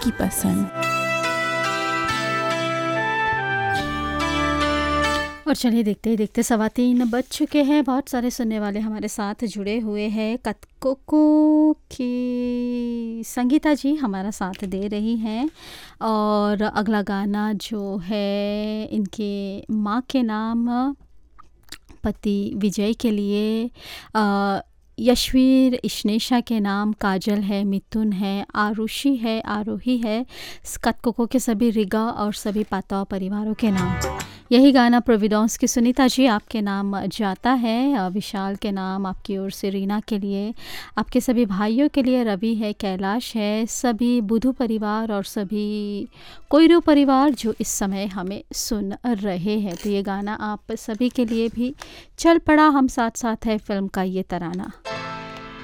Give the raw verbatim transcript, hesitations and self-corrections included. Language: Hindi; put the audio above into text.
आपकी पसंद। और चलिए देखते ही देखते सवा तीन बज चुके हैं। बहुत सारे सुनने वाले हमारे साथ जुड़े हुए हैं। कतकोको की संगीता जी हमारा साथ दे रही हैं और अगला गाना जो है इनके माँ के नाम पति विजय के लिए, आ, यशवीर इश्नेशा के नाम काजल है, मिथुन है, आरुषि है, आरोही है, कतकोको के सभी रिगा और सभी पाताओ परिवारों के नाम। यही गाना प्रोविडेंस की सुनीता जी आपके नाम जाता है, विशाल के नाम आपकी ओर से, रीना के लिए, आपके सभी भाइयों के लिए, रवि है, कैलाश है, सभी बुधू परिवार और सभी कोयरू परिवार जो इस समय हमें सुन रहे हैं। तो ये गाना आप सभी के लिए भी चल पड़ा, हम साथ साथ है फिल्म का ये तराना।